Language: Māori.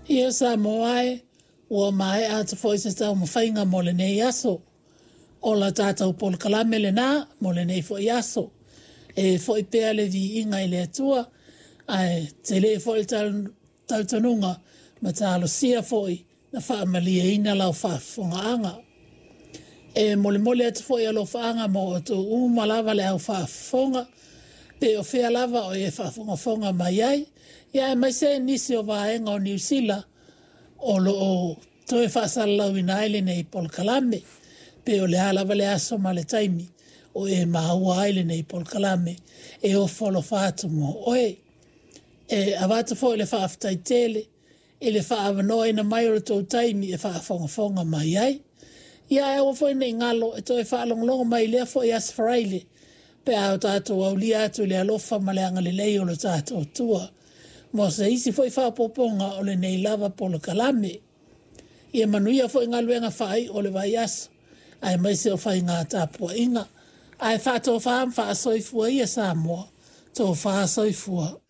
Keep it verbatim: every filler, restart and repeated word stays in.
Ia sa moai, ua mai ata foi se tau mawhainga mo le nei aso. O la tātou pol kalame le nā, mo le nei foi aso. E foi pēa le vi inga i le atua, ai te le foi tau tanunga, ma tālo sia foi, na whaamalia ina lau whaafonga anga. E mole mole atu foi alo whaanga mo o tu umalawa le au whaafonga, pe o whea lava o e whaafonga fonga mai ai, ia e mai se nisi o vaenga o New Zealand, o lo o toe whaasalau ina aile nei pol kalame, pe o le alawa le aso ma le taimi, o e maua aile nei pol kalame, e o folo whaatu mo oe. E awata fo le whaaftai tele, e le whaavanoa ina mai o tō taimi e whaafonga fonga mai ai. Ia e o fo ina ingalo, e toe whaalonglongo mai lea fo i asfaraile, pe au tātou au lia atu le alofa ma le anga le lei o le tātou tua. Mo se isi fo i whaapoponga o le nei lava polo kalame. Ia manuia fo i ngaluenga whai o le vai aso, ai mai se o whai ngā tāpua inga. Ai whātou whaam whaasoifua ia Samoa, tō whaasoifua